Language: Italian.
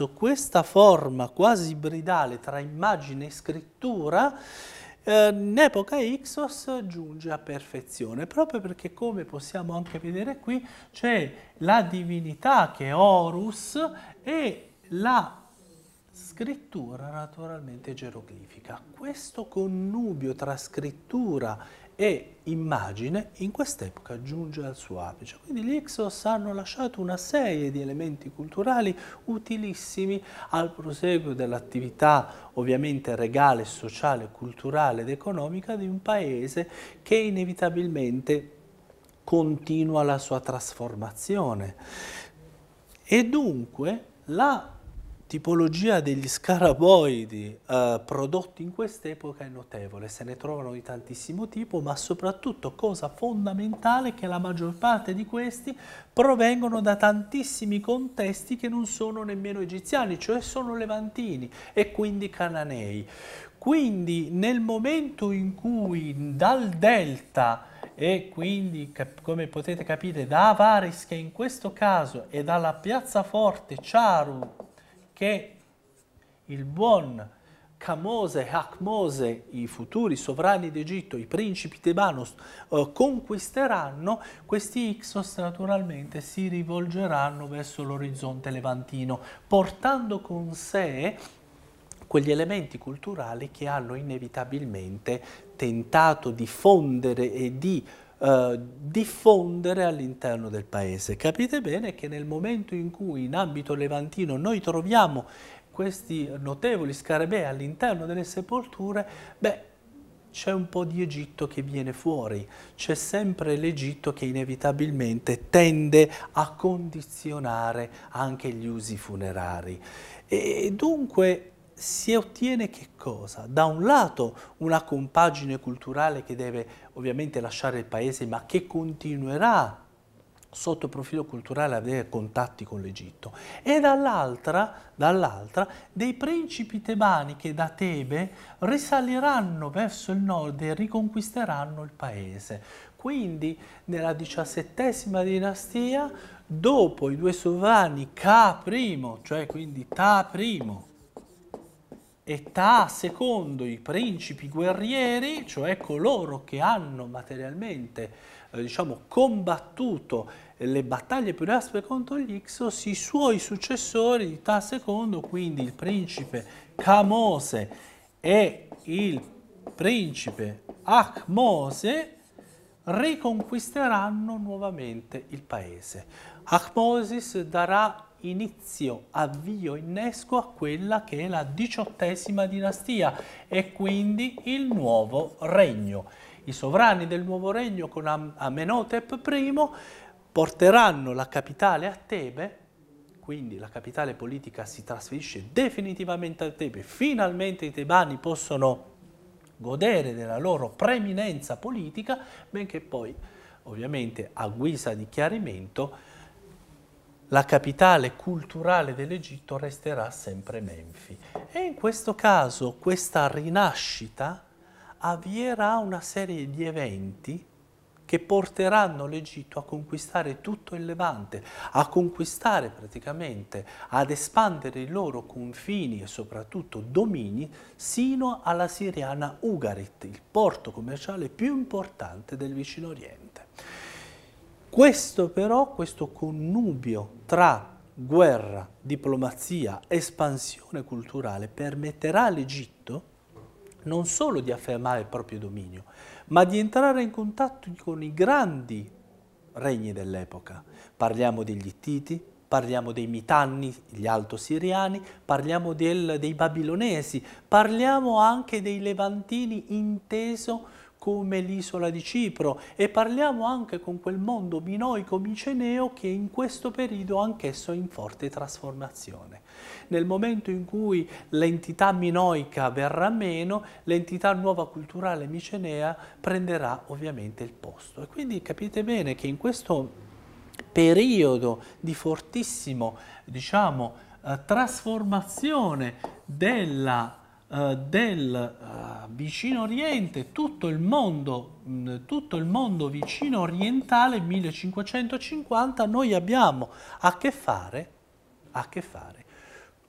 caso questa forma quasi ibridale tra immagine e scrittura in epoca Ixos giunge a perfezione, proprio perché, come possiamo anche vedere qui, c'è la divinità che è Horus e la scrittura naturalmente geroglifica. Questo connubio tra scrittura e immagine in quest'epoca giunge al suo apice. Quindi gli Ixos hanno lasciato una serie di elementi culturali utilissimi al proseguo dell'attività ovviamente regale, sociale, culturale ed economica di un paese che inevitabilmente continua la sua trasformazione. E dunque la tipologia degli scaraboidi prodotti in quest'epoca è notevole, se ne trovano di tantissimo tipo, ma soprattutto, cosa fondamentale, che la maggior parte di questi provengono da tantissimi contesti che non sono nemmeno egiziani, cioè sono levantini e quindi cananei. Quindi nel momento in cui dal delta e quindi, come potete capire, da Avaris, che in questo caso è dalla piazzaforte Charu, che il buon Kamose e Ahmose, i futuri sovrani d'Egitto, i principi tebanos, conquisteranno, questi Ixos naturalmente si rivolgeranno verso l'orizzonte levantino, portando con sé quegli elementi culturali che hanno inevitabilmente tentato di fondere e di diffondere all'interno del paese. Capite bene che nel momento in cui in ambito levantino noi troviamo questi notevoli scarabei all'interno delle sepolture, beh, c'è un po' di Egitto che viene fuori, c'è sempre l'Egitto che inevitabilmente tende a condizionare anche gli usi funerari. E dunque si ottiene che cosa? Da un lato una compagine culturale che deve ovviamente lasciare il paese, ma che continuerà sotto profilo culturale ad avere contatti con l'Egitto, e dall'altra dei principi tebani che da Tebe risaliranno verso il nord e riconquisteranno il paese. Quindi nella XVII dinastia, dopo i due sovrani Ka I, cioè quindi Ta I e Ta secondo, i principi guerrieri, cioè coloro che hanno materialmente combattuto le battaglie più aspre contro gli Ixos, i suoi successori di Ta secondo, quindi il principe Kamose e il principe Ahmose, riconquisteranno nuovamente il paese. Ahmosis darà avvio, innesco a quella che è la XVIII dinastia e quindi il nuovo regno. I sovrani del nuovo regno con Amenhotep I porteranno la capitale a Tebe, quindi la capitale politica si trasferisce definitivamente a Tebe, finalmente i tebani possono godere della loro preeminenza politica, benché poi ovviamente a guisa di chiarimento la capitale culturale dell'Egitto resterà sempre Menfi. E in questo caso questa rinascita avvierà una serie di eventi che porteranno l'Egitto a conquistare tutto il Levante, a conquistare praticamente, ad espandere i loro confini e soprattutto domini sino alla siriana Ugarit, il porto commerciale più importante del vicino Oriente. Questo però, questo connubio tra guerra, diplomazia, espansione culturale permetterà all'Egitto non solo di affermare il proprio dominio, ma di entrare in contatto con i grandi regni dell'epoca. Parliamo degli Ittiti, parliamo dei Mitanni, gli alto-siriani, parliamo dei babilonesi, parliamo anche dei levantini inteso come l'isola di Cipro, e parliamo anche con quel mondo minoico-miceneo che in questo periodo anch'esso è in forte trasformazione. Nel momento in cui l'entità minoica verrà meno, l'entità nuova culturale micenea prenderà ovviamente il posto. E quindi capite bene che in questo periodo di fortissimo, trasformazione del vicino Oriente, tutto il mondo vicino orientale, 1550, noi abbiamo a che fare